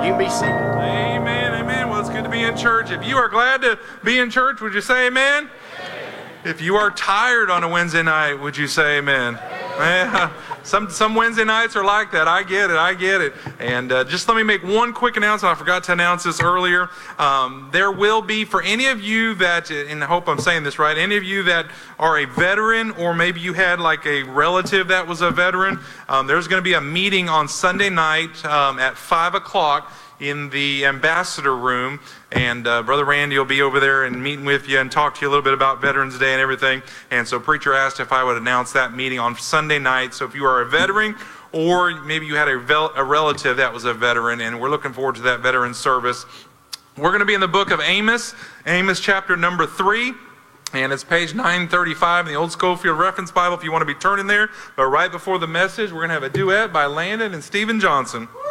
You can be seated. Amen, amen. Well, it's good to be in church. If you are glad to be in church, would you say amen? If you are tired on a Wednesday night, would you say amen? Some Wednesday nights are like that. I get it. And just let me make one quick announcement. I forgot to announce this earlier. There will be, for any of you that, and I hope I'm saying this right, any of you that are a veteran, or maybe you had like a relative that was a veteran, there's going to be a meeting on Sunday night at 5 o'clock in the ambassador room, and Brother Randy will be over there and meeting with you and talk to you a little bit about Veterans Day and everything. And so preacher asked if I would announce that meeting on Sunday night. So if you are a veteran, or maybe you had a relative that was a veteran, and we're looking forward to that veteran service. We're going to be in the book of Amos chapter number 3. And it's page 935 in the Old Schofield Reference Bible if you want to be turning there. But right before the message, we're going to have a duet by Landon and Stephen Johnson.